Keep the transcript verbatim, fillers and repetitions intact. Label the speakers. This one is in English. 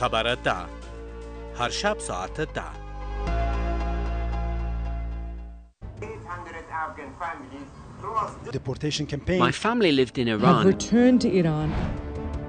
Speaker 1: خبرتا هر شب ساعت ده.
Speaker 2: Deportation campaign
Speaker 3: My family lived in
Speaker 4: have
Speaker 3: Iran.
Speaker 4: returned to Iran.